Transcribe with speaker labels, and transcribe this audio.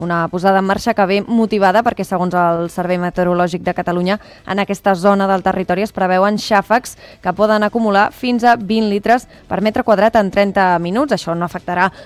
Speaker 1: Una posada en marxa que ve motivada perquè, segons el Servei Meteorològic de Catalunya, en aquesta zona del territori es preveuen xàfecs que poden acumular fins a 20 litres per metre quadrat en 30 minuts. Això no afectarà